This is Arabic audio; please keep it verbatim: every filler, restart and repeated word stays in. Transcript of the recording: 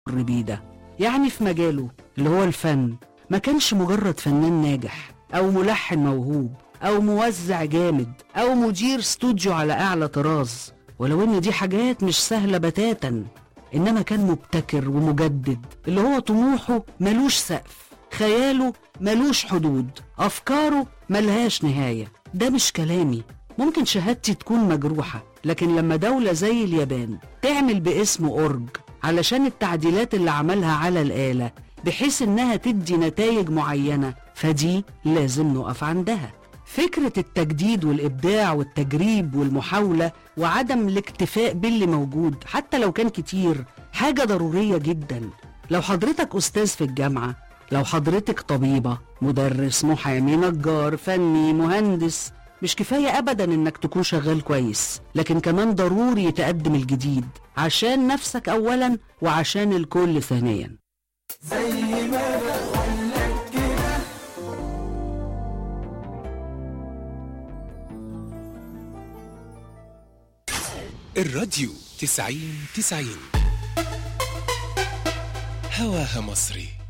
بيه ده. يعني في مجاله اللي هو الفن ما كانش مجرد فنان ناجح أو ملحن موهوب أو موزع جامد أو مدير استوديو على أعلى طراز، ولو إن دي حاجات مش سهلة بتاتا، إنما كان مبتكر ومجدد اللي هو طموحه ملوش سقف، خياله ملوش حدود، أفكاره ملهاش نهاية. ده مش كلامي، ممكن شهادتي تكون مجروحة، لكن لما دولة زي اليابان تعمل باسمه أورج علشان التعديلات اللي عملها على الآلة بحيث إنها تدي نتائج معينة، فدي لازم نقف عندها. فكرة التجديد والإبداع والتجريب والمحاولة وعدم الاكتفاء باللي موجود حتى لو كان كتير حاجة ضرورية جدا. لو حضرتك أستاذ في الجامعة، لو حضرتك طبيبة، مدرس، محامي، نجار، فني، مهندس، مش كفاية أبدا إنك تكون شغال كويس، لكن كمان ضروري يتقدم الجديد عشان نفسك أولا وعشان الكل ثانيا. زي ما بقولك كده. الراديو تسعين تسعين هواها مصري.